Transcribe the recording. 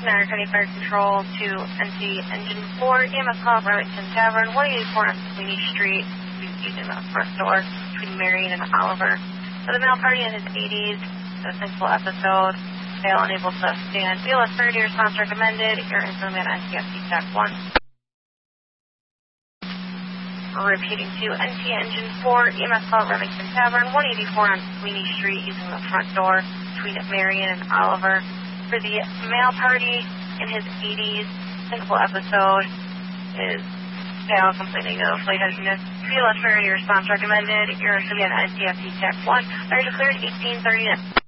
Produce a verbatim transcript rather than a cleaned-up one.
Niagara County Fire Control to N C Engine four, E M S call Remington Tavern, one eighty-four on Sweeney Street, using the front door between Marion and Oliver. For the male party in his eighties, a simple episode, fail unable to stand. B L S thirty response recommended. Your implement N C F C Tech one. Repeating to N C Engine four, E M S call Remington Tavern, one eighty-four on Sweeney Street, using the front door between Marion and Oliver. For the male party in his eighties, simple episode is fail, complete negative lightheadedness. B L S thirty response recommended. Your implement N C F C Tech one. Are declared eighteen thirty.